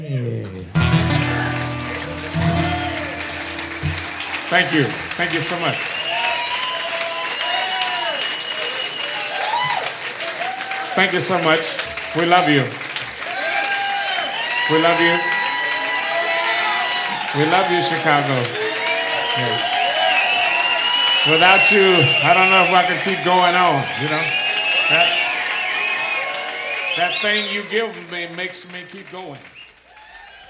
Thank you. Thank you so much. Thank you so much. We love you. We love you. We love you, Chicago. Yes. Without you, I don't know if I can keep going on, you know. That thing you give me makes me keep going.